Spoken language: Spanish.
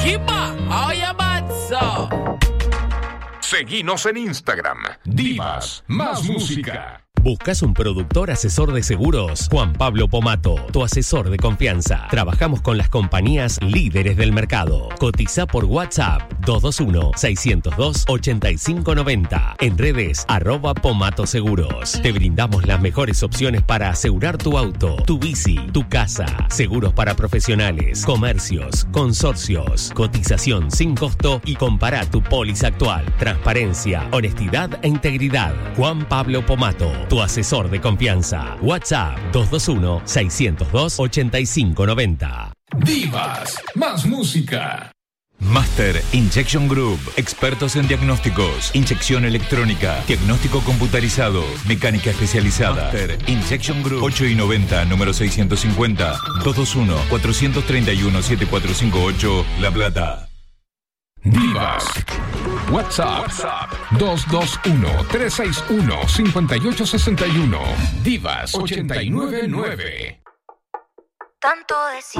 Kimba, oye Matzo. Seguinos en Instagram. Divas más música. ¿Buscas un productor asesor de seguros? Juan Pablo Pomato, tu asesor de confianza. Trabajamos con las compañías líderes del mercado. Cotiza por WhatsApp 221-602-8590. En redes @Pomato Seguros. Te brindamos las mejores opciones para asegurar tu auto, tu bici, tu casa. Seguros para profesionales, comercios, consorcios. Cotización sin costo y compara tu póliza actual. Transparencia, honestidad e integridad. Juan Pablo Pomato, tu asesor de confianza. WhatsApp 221-602-8590. Divas más música. Master Injection Group, expertos en diagnósticos, inyección electrónica, diagnóstico computarizado, mecánica especializada. Master Injection Group, 8 y 90, número 650, 221-431-7458, La Plata. Divas. WhatsApp 221-361-5861. Divas 899. Tanto decir.